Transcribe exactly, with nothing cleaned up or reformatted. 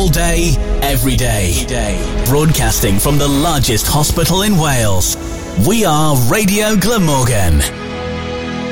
All day, every day. Broadcasting from the largest hospital in Wales. We are Radio Glamorgan.